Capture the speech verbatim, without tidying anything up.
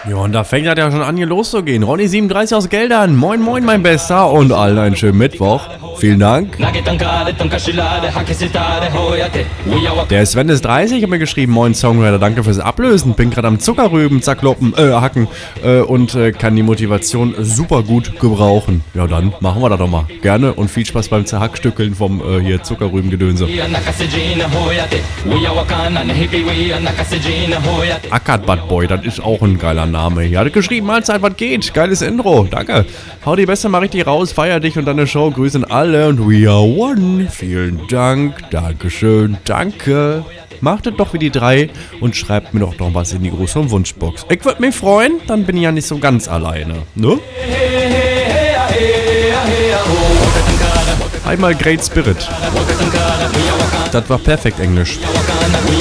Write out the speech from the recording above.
Ja, und da fängt das ja schon an, hier loszugehen. Ronny siebenunddreißig aus Geldern. Moin, moin, mein Bester. Und allen einen schönen Mittwoch. Vielen Dank. Der Sven ist dreißig, hat mir geschrieben, moin Songwriter, danke fürs Ablösen. Bin gerade am Zuckerrüben, Zackloppen, äh, Hacken äh, und äh, kann die Motivation super gut gebrauchen. Ja, dann machen wir das doch mal. Gerne und viel Spaß beim Zerhackstückeln vom äh, hier Zuckerrübengedönse. Ackert Bad Boy, das ist auch ein geiler Name. Ihr hattet geschrieben, Mahlzeit, was geht? Geiles Intro, danke. Hau die Beste mal richtig raus, feier dich und deine Show, grüßen alle und we are one. Vielen Dank, Dankeschön, danke. Macht es doch wie die drei und schreibt mir doch noch was in die große Wunschbox. Ich würde mich freuen, dann bin ich ja nicht so ganz alleine, ne? Einmal Great Spirit. Das war perfekt Englisch.